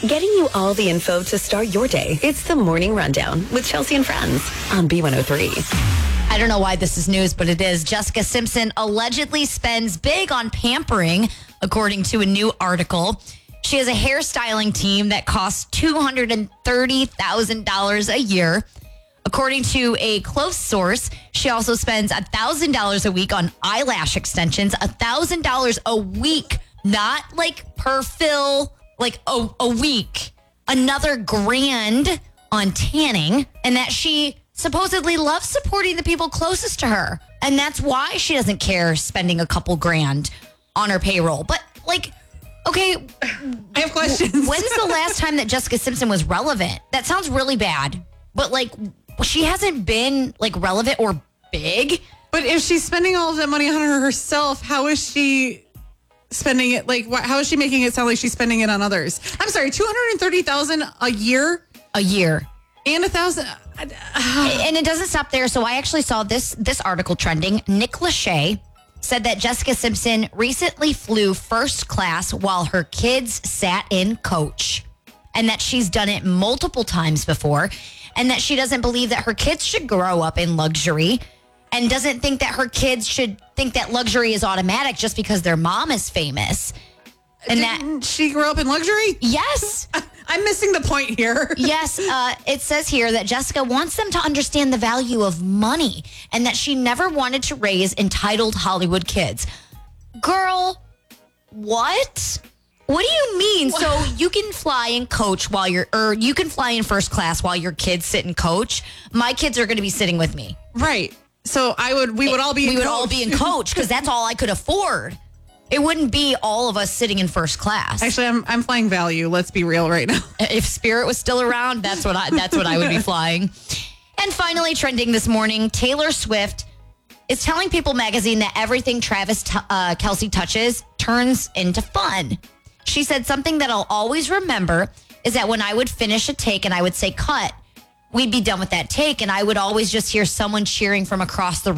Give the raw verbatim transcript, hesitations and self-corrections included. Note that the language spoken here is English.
Getting you all the info to start your day. It's the Morning Rundown with Chelsea and Friends on B one oh three. I don't know why this is news, but it is. Jessica Simpson allegedly spends big on pampering, according to a new article. She has a hairstyling team that costs two hundred thirty thousand dollars a year. According to a close source, she also spends one thousand dollars a week on eyelash extensions, one thousand dollars a week, not like per fill, like a, a week. Another grand on tanning, and that she supposedly loves supporting the people closest to her. And that's why she doesn't care spending a couple grand on her payroll. But like, okay, I have questions. When's the last time that Jessica Simpson was relevant? That sounds really bad, but like, she hasn't been like relevant or big. But if she's spending all of that money on her herself, how is she spending it? Like, wh- how is she making it sound like she's spending it on others? I'm sorry, two hundred thirty thousand dollars a year, A year. and a thousand. And it doesn't stop there. So I actually saw this this article trending. Nick Lachey said that Jessica Simpson recently flew first class while her kids sat in coach, and that she's done it multiple times before, and that she doesn't believe that her kids should grow up in luxury, and doesn't think that her kids should think that luxury is automatic just because their mom is famous. And Didn't that she grew up in luxury? yes. I'm missing the point here. Yes, uh, it says here that Jessica wants them to understand the value of money and that she never wanted to raise entitled Hollywood kids. Girl, what? What do you mean? So you can fly in coach while you're, or you can fly in first class while your kids sit in coach. My kids are going to be sitting with me. Right. So I would, we would all be in We would coach. all be in coach because that's all I could afford. It wouldn't be all of us sitting in first class. Actually, I'm I'm flying value. Let's be real right now. If Spirit was still around, that's what I that's what I would be flying. And finally, trending this morning, Taylor Swift is telling People magazine that everything Travis t- uh, Kelce touches turns into fun. She said something that I'll always remember is that when I would finish a take and I would say cut, we'd be done with that take, and I would always just hear someone cheering from across the